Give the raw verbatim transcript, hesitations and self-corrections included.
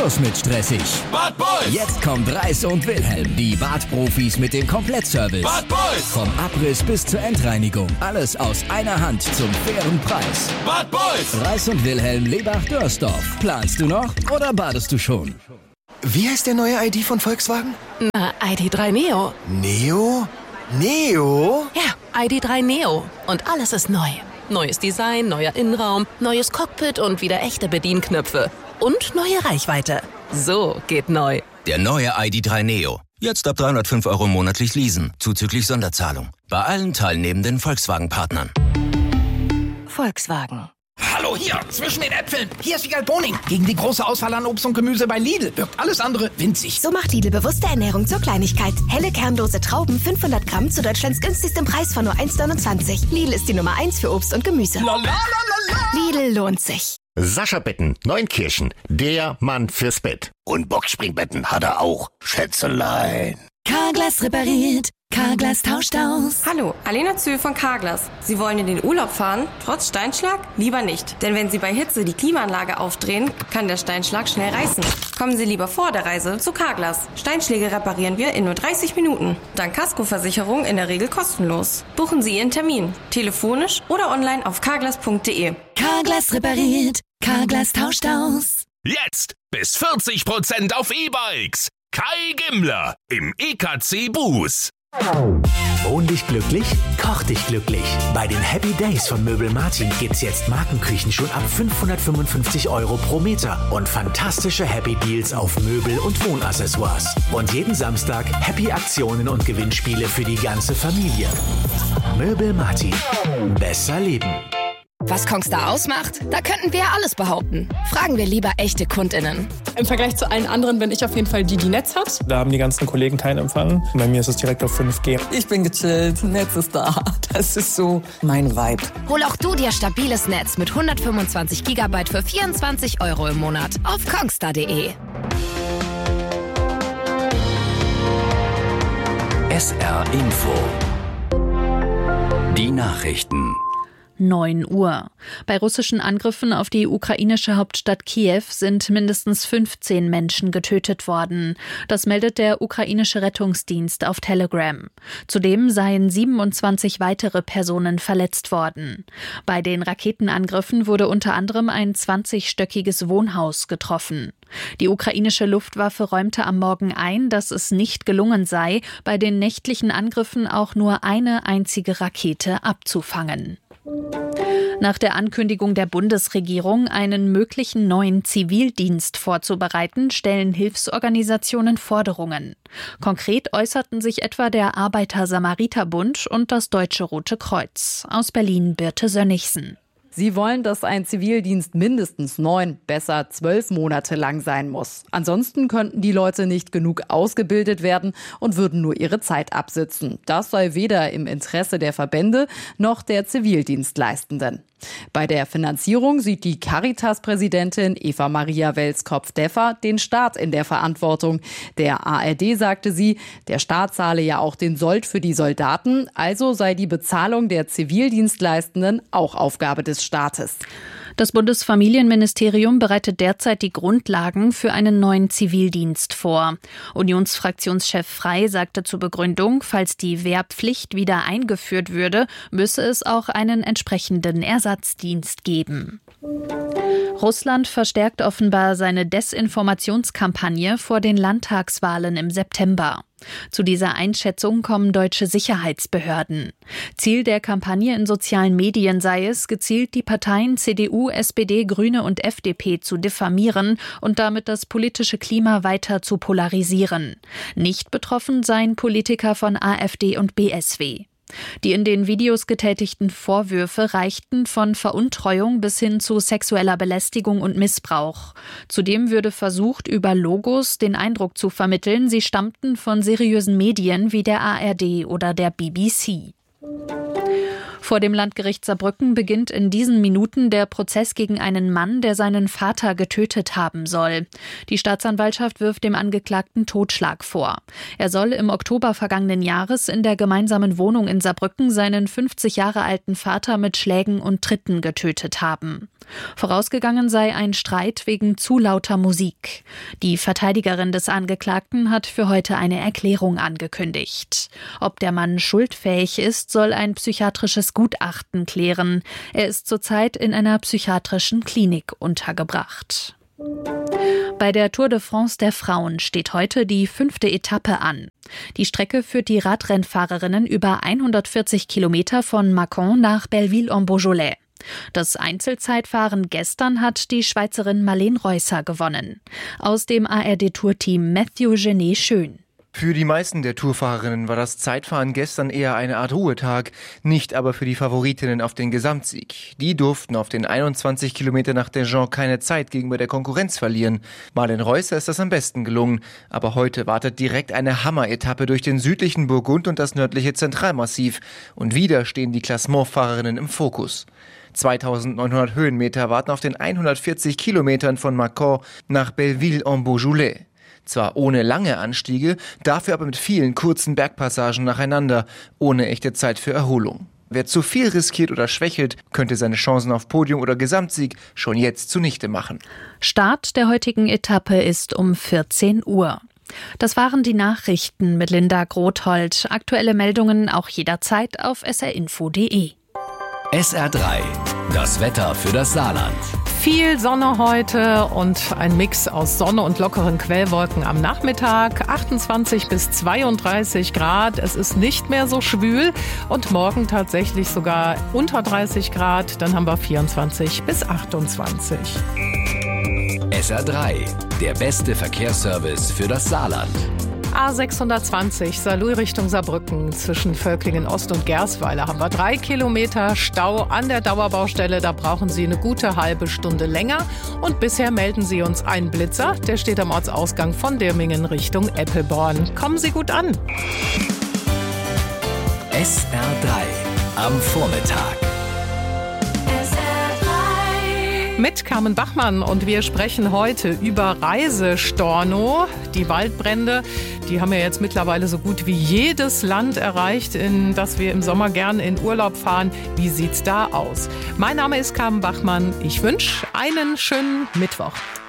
Schluss mit stressig. Bad Boys! Jetzt kommt Reis und Wilhelm, die Badprofis mit dem Komplettservice. Bad Boys! Vom Abriss bis zur Endreinigung. Alles aus einer Hand zum fairen Preis. Bad Boys! Reis und Wilhelm Lebach-Dörsdorf. Planst du noch oder badest du schon? Wie heißt der neue I D von Volkswagen? Na, I D drei Neo. Neo? Neo? Ja, I D drei Neo. Und alles ist neu. Neues Design, neuer Innenraum, neues Cockpit und wieder echte Bedienknöpfe. Und neue Reichweite. So geht neu. Der neue I D drei Neo. Jetzt ab dreihundertfünf Euro monatlich leasen, zuzüglich Sonderzahlung. Bei allen teilnehmenden Volkswagen-Partnern. Volkswagen. Hallo, hier, zwischen den Äpfeln. Hier ist Wiegald Boning. Gegen die große Auswahl an Obst und Gemüse bei Lidl wirkt alles andere winzig. So macht Lidl bewusste Ernährung zur Kleinigkeit. Helle kernlose Trauben, fünfhundert Gramm zu Deutschlands günstigstem Preis von nur eins neunundzwanzig. Lidl ist die Nummer eins für Obst und Gemüse. La, la, la, la, la. Lidl lohnt sich. Sascha Betten, Neunkirchen, der Mann fürs Bett. Und Boxspringbetten hat er auch, Schätzelein. Carglass repariert, Carglass tauscht aus. Hallo, Alena Zühl von Carglass. Sie wollen in den Urlaub fahren, trotz Steinschlag? Lieber nicht. Denn wenn Sie bei Hitze die Klimaanlage aufdrehen, kann der Steinschlag schnell reißen. Kommen Sie lieber vor der Reise zu Carglass. Steinschläge reparieren wir in nur dreißig Minuten. Dank Kaskoversicherung in der Regel kostenlos. Buchen Sie Ihren Termin, telefonisch oder online auf carglass punkt de. Carglass repariert, Carglass tauscht aus. Jetzt bis vierzig Prozent auf E-Bikes. Kai Gimmler im E K C Buß. Wohn dich glücklich, koch dich glücklich. Bei den Happy Days von Möbel Martin gibt's jetzt Markenküchen schon ab fünfhundertfünfundfünfzig Euro pro Meter und fantastische Happy Deals auf Möbel und Wohnaccessoires. Und jeden Samstag Happy Aktionen und Gewinnspiele für die ganze Familie. Möbel Martin. Besser leben. Was Kongstar ausmacht? Da könnten wir ja alles behaupten. Fragen wir lieber echte KundInnen. Im Vergleich zu allen anderen bin ich auf jeden Fall die, die Netz hat. Da haben die ganzen Kollegen keinen Empfang. Bei mir ist es direkt auf fünf G. Ich bin gechillt, Netz ist da. Das ist so mein Vibe. Hol auch du dir stabiles Netz mit hundertfünfundzwanzig Gigabyte für vierundzwanzig Euro im Monat auf kongstar punkt de. S R Info. Die Nachrichten. neun Uhr. Bei russischen Angriffen auf die ukrainische Hauptstadt Kiew sind mindestens fünfzehn Menschen getötet worden. Das meldet der ukrainische Rettungsdienst auf Telegram. Zudem seien siebenundzwanzig weitere Personen verletzt worden. Bei den Raketenangriffen wurde unter anderem ein zwanzigstöckiges Wohnhaus getroffen. Die ukrainische Luftwaffe räumte am Morgen ein, dass es nicht gelungen sei, bei den nächtlichen Angriffen auch nur eine einzige Rakete abzufangen. Nach der Ankündigung der Bundesregierung, einen möglichen neuen Zivildienst vorzubereiten, stellen Hilfsorganisationen Forderungen. Konkret äußerten sich etwa der Arbeiter-Samariter-Bund und das Deutsche Rote Kreuz. Aus Berlin Birte Sönnigsen. Sie wollen, dass ein Zivildienst mindestens neun, besser zwölf Monate lang sein muss. Ansonsten könnten die Leute nicht genug ausgebildet werden und würden nur ihre Zeit absitzen. Das sei weder im Interesse der Verbände noch der Zivildienstleistenden. Bei der Finanzierung sieht die Caritas-Präsidentin Eva Maria Welskopf-Deffer den Staat in der Verantwortung. Der A R D sagte sie, der Staat zahle ja auch den Sold für die Soldaten, also sei die Bezahlung der Zivildienstleistenden auch Aufgabe des Staates. Das Bundesfamilienministerium bereitet derzeit die Grundlagen für einen neuen Zivildienst vor. Unionsfraktionschef Frey sagte zur Begründung, falls die Wehrpflicht wieder eingeführt würde, müsse es auch einen entsprechenden Ersatzdienst geben. Russland verstärkt offenbar seine Desinformationskampagne vor den Landtagswahlen im September. Zu dieser Einschätzung kommen deutsche Sicherheitsbehörden. Ziel der Kampagne in sozialen Medien sei es, gezielt die Parteien C D U, S P D, Grüne und F D P zu diffamieren und damit das politische Klima weiter zu polarisieren. Nicht betroffen seien Politiker von A f D und B S W. Die in den Videos getätigten Vorwürfe reichten von Veruntreuung bis hin zu sexueller Belästigung und Missbrauch. Zudem würde versucht, über Logos den Eindruck zu vermitteln, sie stammten von seriösen Medien wie der A R D oder der B B C. Vor dem Landgericht Saarbrücken beginnt in diesen Minuten der Prozess gegen einen Mann, der seinen Vater getötet haben soll. Die Staatsanwaltschaft wirft dem Angeklagten Totschlag vor. Er soll im Oktober vergangenen Jahres in der gemeinsamen Wohnung in Saarbrücken seinen fünfzig Jahre alten Vater mit Schlägen und Tritten getötet haben. Vorausgegangen sei ein Streit wegen zu lauter Musik. Die Verteidigerin des Angeklagten hat für heute eine Erklärung angekündigt. Ob der Mann schuldfähig ist, soll ein psychiatrisches Gutachten klären. Er ist zurzeit in einer psychiatrischen Klinik untergebracht. Bei der Tour de France der Frauen steht heute die fünfte Etappe an. Die Strecke führt die Radrennfahrerinnen über hundertvierzig Kilometer von Mâcon nach Belleville-en-Beaujolais. Das Einzelzeitfahren gestern hat die Schweizerin Marlene Reusser gewonnen. Aus dem A R D-Tourteam Matthew Genet Schön. Für die meisten der Tourfahrerinnen war das Zeitfahren gestern eher eine Art Ruhetag, nicht aber für die Favoritinnen auf den Gesamtsieg. Die durften auf den einundzwanzig Kilometer nach Dijon keine Zeit gegenüber der Konkurrenz verlieren. Marlene Reusser ist das am besten gelungen, aber heute wartet direkt eine Hammer-Etappe durch den südlichen Burgund und das nördliche Zentralmassiv. Und wieder stehen die Klassementfahrerinnen im Fokus. zweitausendneunhundert Höhenmeter warten auf den hundertvierzig Kilometern von Mâcon nach Belleville-en-Beaujolais. Zwar ohne lange Anstiege, dafür aber mit vielen kurzen Bergpassagen nacheinander, ohne echte Zeit für Erholung. Wer zu viel riskiert oder schwächelt, könnte seine Chancen auf Podium oder Gesamtsieg schon jetzt zunichte machen. Start der heutigen Etappe ist um vierzehn Uhr. Das waren die Nachrichten mit Linda Grothold. Aktuelle Meldungen auch jederzeit auf s r info punkt d e. S R drei, das Wetter für das Saarland. Viel Sonne heute und ein Mix aus Sonne und lockeren Quellwolken am Nachmittag. achtundzwanzig bis zweiunddreißig Grad. Es ist nicht mehr so schwül und morgen tatsächlich sogar unter dreißig Grad. Dann haben wir vierundzwanzig bis achtundzwanzig. S R drei, der beste Verkehrsservice für das Saarland. A sechshundertzwanzig, Saarlouis Richtung Saarbrücken. Zwischen Völklingen Ost und Gersweiler haben wir drei Kilometer Stau an der Dauerbaustelle. Da brauchen Sie eine gute halbe Stunde länger. Und bisher melden Sie uns einen Blitzer. Der steht am Ortsausgang von Dirmingen Richtung Eppelborn. Kommen Sie gut an. S R drei am Vormittag. Mit Carmen Bachmann und wir sprechen heute über Reisestorno. Die Waldbrände, die haben ja jetzt mittlerweile so gut wie jedes Land erreicht, in das wir im Sommer gern in Urlaub fahren. Wie sieht's da aus? Mein Name ist Carmen Bachmann. Ich wünsche einen schönen Mittwoch.